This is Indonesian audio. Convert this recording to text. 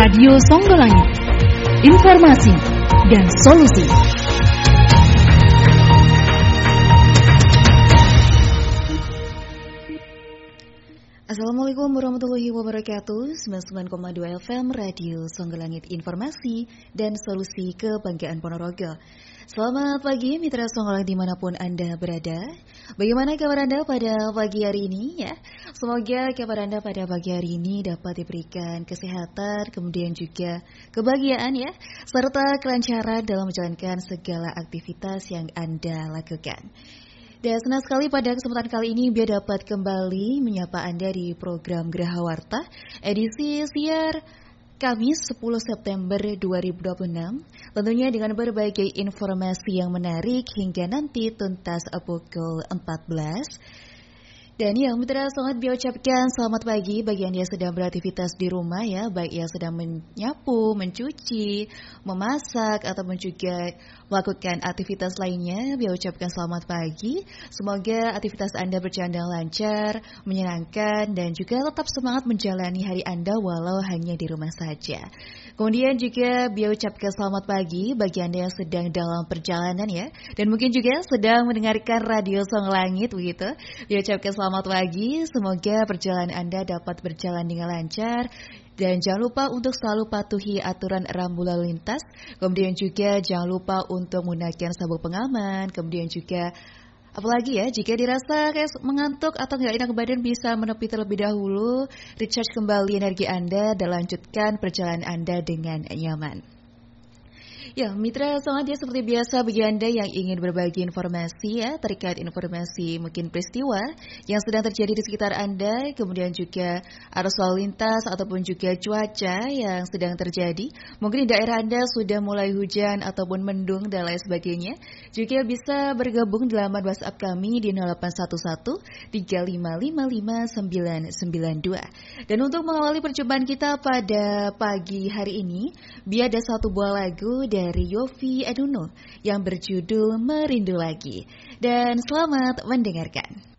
Radio Songgolangit. Informasi dan solusi. Assalamualaikum warahmatullahi wabarakatuh. 99,2 FM Radio Songgolangit, informasi dan solusi kebanggaan Ponorogo. Selamat pagi mitra Songgolangit dimanapun Anda berada. Bagaimana kabar Anda pada pagi hari ini ya? Semoga kabar Anda pada pagi hari ini dapat diberikan kesehatan, kemudian juga kebahagiaan ya, serta kelancaran dalam menjalankan segala aktivitas yang Anda lakukan. Dan senang sekali pada kesempatan kali ini biar dapat kembali menyapa Anda di program Geraha Warta edisi siar Kamis 10 September 2026. Tentunya dengan berbagai informasi yang menarik hingga nanti tuntas pukul 14. Dan ya mitra sangat diucapkan selamat pagi bagi yang sedang beraktivitas di rumah ya, baik yang sedang menyapu, mencuci, memasak ataupun juga melakukan aktivitas lainnya. Biar ucapkan selamat pagi. Semoga aktivitas Anda berjalan dengan lancar, menyenangkan dan juga tetap semangat menjalani hari Anda walau hanya di rumah saja. Kemudian juga biar ucapkan selamat pagi bagi Anda yang sedang dalam perjalanan ya, dan mungkin juga sedang mendengarkan Radio Songgolangit begitu. Biar ucapkan selamat pagi, semoga perjalanan Anda dapat berjalan dengan lancar. Dan jangan lupa untuk selalu patuhi aturan rambu lalu lintas. Kemudian juga jangan lupa untuk menggunakan sabuk pengaman. Kemudian juga apalagi ya, jika dirasa kayak mengantuk atau nggak enak badan, bisa menepi terlebih dahulu, recharge kembali energi Anda dan lanjutkan perjalanan Anda dengan nyaman. Ya, mitra sangat ya, seperti biasa bagi Anda yang ingin berbagi informasi ya, terkait informasi mungkin peristiwa yang sedang terjadi di sekitar Anda, kemudian juga arus lalu lintas ataupun juga cuaca yang sedang terjadi. Mungkin di daerah Anda sudah mulai hujan ataupun mendung dan lain sebagainya. Juga bisa bergabung di laman WhatsApp kami di 0811 3555 992. Dan untuk mengawali perjumpaan kita pada pagi hari ini, biar ada satu buah lagu dari Yovie Anuno yang berjudul Merindu Lagi. Dan selamat mendengarkan.